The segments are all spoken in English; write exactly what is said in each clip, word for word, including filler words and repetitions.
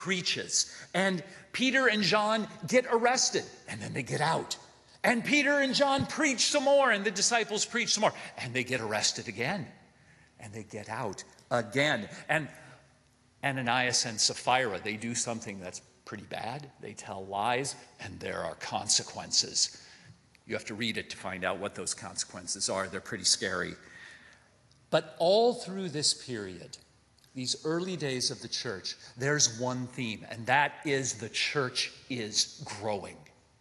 preaches. And Peter and John get arrested, and then they get out. And Peter and John preach some more, and the disciples preach some more, and they get arrested again, and they get out again. And Ananias and Sapphira, they do something that's pretty bad. They tell lies, and there are consequences. You have to read it to find out what those consequences are. They're pretty scary. But all through this period, these early days of the church, there's one theme, and that is the church is growing.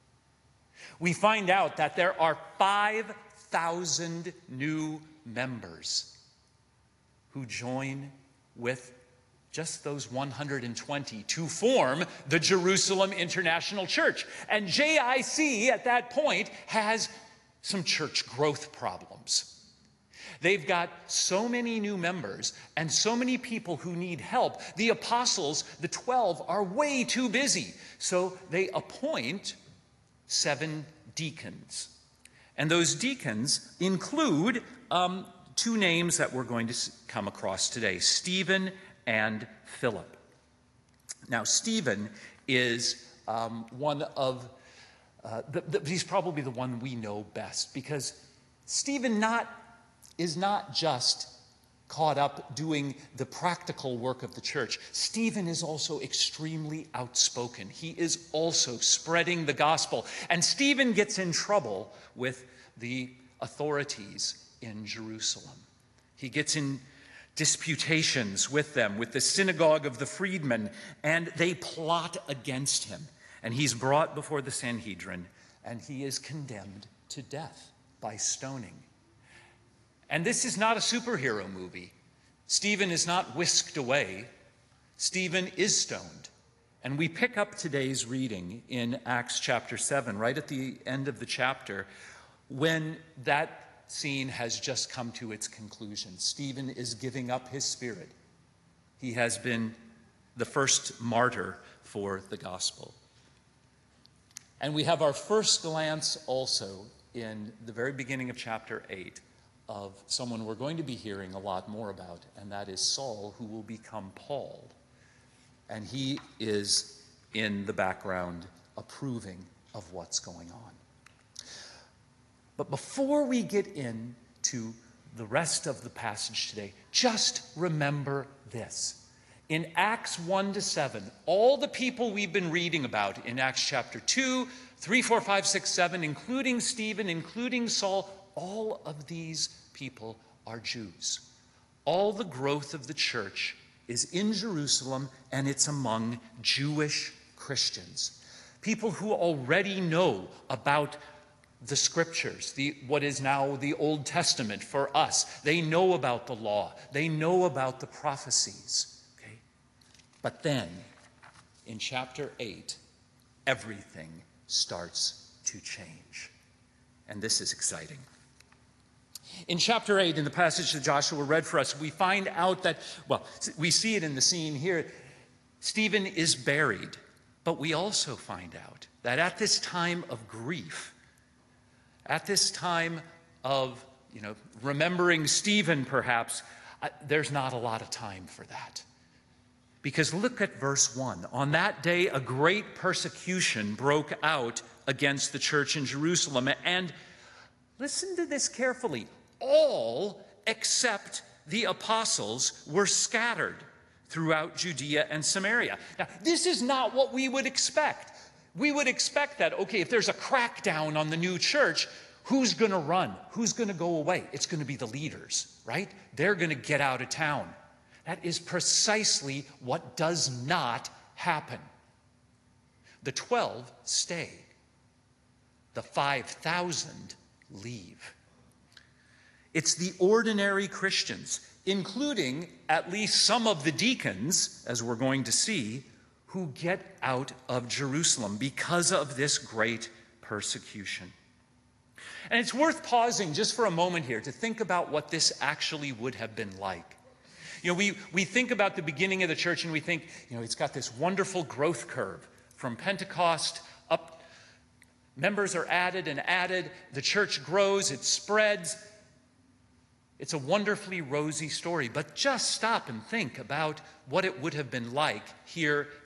We find out that there are five thousand new members who join with just those one hundred twenty to form the Jerusalem International Church. And J I C at that point has some church growth problems. They've got so many new members and so many people who need help. The apostles, the twelve, are way too busy. So they appoint seven deacons. And those deacons include um, two names that we're going to come across today, Stephen and Philip. Now, Stephen is um, one of, uh, the, the, he's probably the one we know best, because Stephen not, is not just caught up doing the practical work of the church. Stephen is also extremely outspoken. He is also spreading the gospel. And Stephen gets in trouble with the authorities in Jerusalem. He gets in disputations with them, with the synagogue of the freedmen, and they plot against him. And he's brought before the Sanhedrin, and he is condemned to death by stoning. And this is not a superhero movie. Stephen is not whisked away. Stephen is stoned. And we pick up today's reading in Acts chapter seven, right at the end of the chapter, when that scene has just come to its conclusion. Stephen is giving up his spirit. He has been the first martyr for the gospel. And we have our first glance also in the very beginning of chapter eight of someone we're going to be hearing a lot more about, and that is Saul, who will become Paul. And he is in the background approving of what's going on. But before we get into the rest of the passage today, just remember this. In Acts one to seven, all the people we've been reading about in Acts chapter two, three, four, five, six, seven, including Stephen, including Saul, all of these people are Jews. All the growth of the church is in Jerusalem, and it's among Jewish Christians. People who already know about the scriptures, the, what is now the Old Testament for us. They know about the law. They know about the prophecies. Okay? But then, in chapter eight, everything starts to change. And this is exciting. In chapter eight, in the passage that Joshua read for us, we find out that, well, we see it in the scene here, Stephen is buried. But we also find out that at this time of grief, at this time of, you know, remembering Stephen perhaps, uh, there's not a lot of time for that. Because look at verse one. On that day, a great persecution broke out against the church in Jerusalem. And listen to this carefully. All except the apostles were scattered throughout Judea and Samaria. Now, this is not what we would expect. We would expect that, okay, if there's a crackdown on the new church, who's going to run? Who's going to go away? It's going to be the leaders, right? They're going to get out of town. That is precisely what does not happen. The twelve stay. The five thousand leave. It's the ordinary Christians, including at least some of the deacons, as we're going to see, who get out of Jerusalem because of this great persecution. And it's worth pausing just for a moment here to think about what this actually would have been like. You know, we, we think about the beginning of the church and we think, you know, it's got this wonderful growth curve from Pentecost up. Members are added and added. The church grows, it spreads. It's a wonderfully rosy story, but just stop and think about what it would have been like here